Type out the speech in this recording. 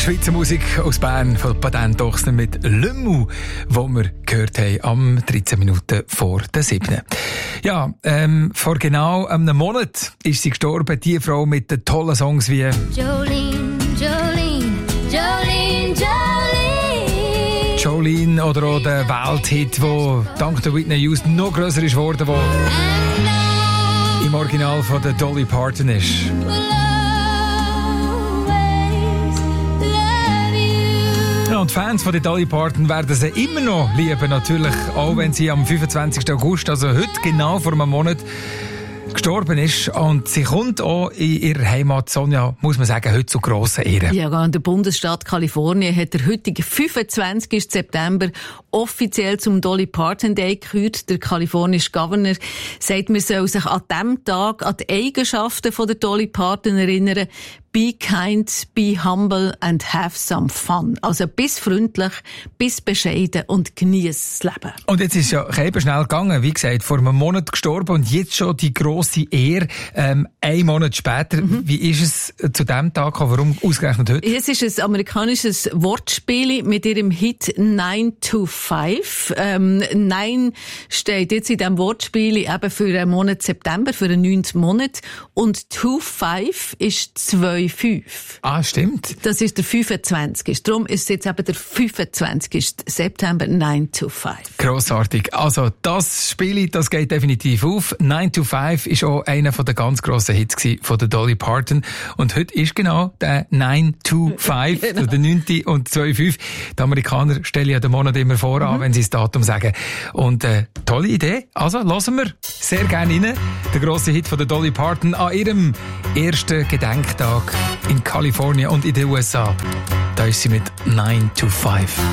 Schweizer Musik aus Bern von Patent Ochsner mit Le Mou, wo wir gehört haben am 13 Minuten vor der 7. Ja, vor genau einem Monat ist sie gestorben, die Frau mit den tollen Songs wie Jolene, Jolene, Jolene, Jolene. Jolene oder auch der Welthit, der dank der Whitney Houston noch grösser ist geworden, der im Original von der Dolly Parton ist. Ja, und Fans von der Dolly Parton werden sie immer noch lieben, natürlich, auch wenn sie am 25. August, also heute genau vor einem Monat, gestorben ist. Und sie kommt auch in ihrer Heimat, Sonja, muss man sagen, heute zu grossen Ehren. Ja, in der Bundesstaat Kalifornien hat der heutige 25. September offiziell zum Dolly Parton Day gekürt. Der kalifornische Governor sagt, man soll sich an diesem Tag an die Eigenschaften von der Dolly Parton erinnern. Be kind, be humble and have some fun. Also bis freundlich, bis bescheiden und genieß das Leben. Und jetzt ist ja eben schnell gegangen, wie gesagt, vor einem Monat gestorben und jetzt schon die grosse Ehre, einen Monat später. Wie ist es zu diesem Tag gekommen? Warum ausgerechnet heute? Es ist ein amerikanisches Wortspiel mit ihrem Hit 9 to 5. 9 steht jetzt in diesem Wortspiel eben für den Monat September, für den 9. Monat. Und 2-5 ist 2-5. Ah, stimmt. Das ist der 25. Darum ist es jetzt eben der 25. September 9 to 5. Grossartig. Also, das Spiel, das geht definitiv auf. 9 to 5 ist auch einer der ganz grossen Hits von der Dolly Parton. Und heute ist genau der 9 to 5, genau. Der 9. und 2-5. Die Amerikaner stellen ja den Monat immer vor an, wenn sie das Datum sagen. Und tolle Idee. Also, hören wir sehr gerne rein. Der grosse Hit von der Dolly Parton an ihrem ersten Gedenktag in Kalifornien und in den USA. Da ist sie mit 9 to 5.